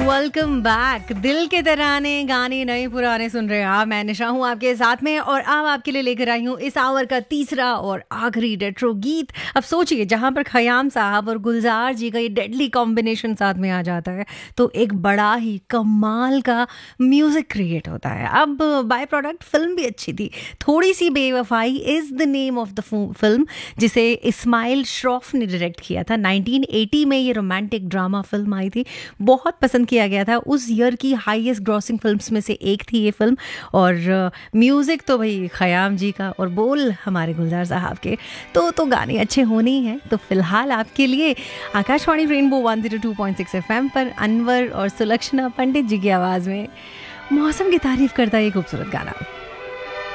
Welcome back. दिल के तराने गाने नए पुराने सुन रहे हैं आप। मैं निशा हूँ आपके साथ में और अब आपके लिए लेकर आई हूँ इस आवर का तीसरा और आखिरी रेट्रो गीत। अब सोचिए, जहाँ पर खयाम साहब और गुलजार जी का ये डेडली कॉम्बिनेशन साथ में आ जाता है तो एक बड़ा ही कमाल का म्यूजिक क्रिएट होता है। अब बाय प्रोडक्ट फिल्म भी अच्छी थी। थोड़ी सी बेवफाई is the name of the film, जिसे इस्माइल श्रॉफ ने डायरेक्ट किया था। 1980 में ये रोमांटिक ड्रामा फिल्म आई थी, बहुत पसंद किया गया था। उस ईयर की हाईएस्ट ग्रॉसिंग फिल्म्स में से एक थी ये फिल्म। और म्यूजिक तो भाई खयाम जी का और बोल हमारे गुलजार साहब के, तो गाने अच्छे होने ही हैं। तो फिलहाल आपके लिए आकाशवाणी रेनबो 102.6 FM पर अनवर और सुलक्षणा पंडित जी की आवाज़ में मौसम की तारीफ करता है ये खूबसूरत गाना।